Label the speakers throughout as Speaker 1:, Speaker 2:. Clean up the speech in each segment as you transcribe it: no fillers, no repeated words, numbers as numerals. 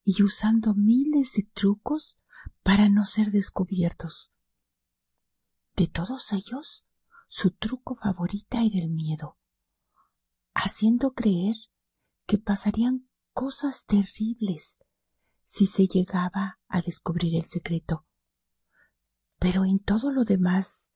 Speaker 1: y usando miles de trucos para no ser descubiertos. De todos ellos, su truco favorita era el miedo, haciendo creer que pasarían cosas terribles si se llegaba a descubrir el secreto. Pero en todo lo demás,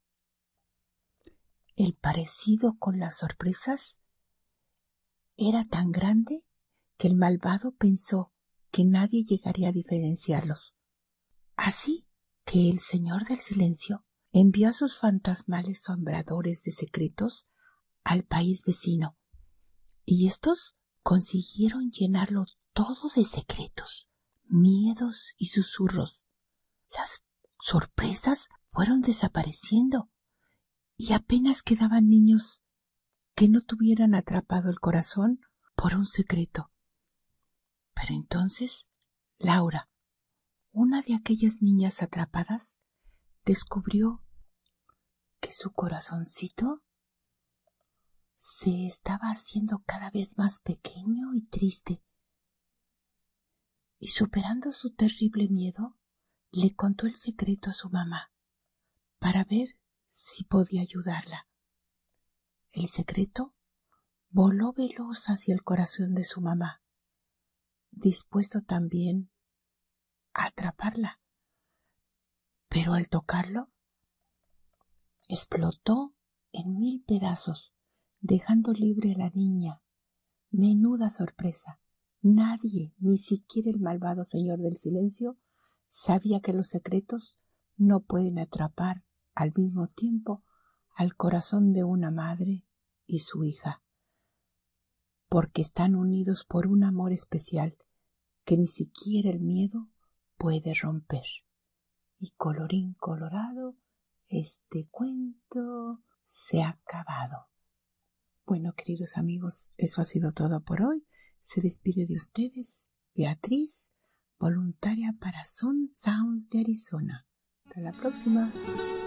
Speaker 1: el parecido con las sorpresas era tan grande que el malvado pensó que nadie llegaría a diferenciarlos. Así que el Señor del Silencio envió a sus fantasmales sombradores de secretos al país vecino, y estos consiguieron llenarlo todo de secretos, miedos y susurros. Las sorpresas fueron desapareciendo y apenas quedaban niños que no tuvieran atrapado el corazón por un secreto. Pero entonces Laura, una de aquellas niñas atrapadas, descubrió que su corazoncito se estaba haciendo cada vez más pequeño y triste. Y superando su terrible miedo, le contó el secreto a su mamá para ver si podía ayudarla. El secreto voló veloz hacia el corazón de su mamá, dispuesto también a atraparla. Pero al tocarlo, explotó en 1000 pedazos, dejando libre a la niña. Menuda sorpresa. Nadie, ni siquiera el malvado Señor del Silencio, sabía que los secretos no pueden atrapar al mismo tiempo al corazón de una madre y su hija, porque están unidos por un amor especial que ni siquiera el miedo puede romper. Y colorín colorado, este cuento se ha acabado. Bueno, queridos amigos, eso ha sido todo por hoy. Se despide de ustedes Beatriz, voluntaria para Sun Sounds de Arizona. Hasta la próxima.